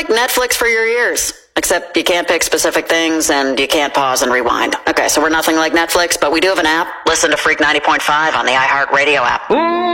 like Netflix for your ears. Except you can't pick specific things and you can't pause and rewind. Okay, so we're nothing like Netflix, but we do have an app. Listen to Freak 90.5 on the iHeartRadio app.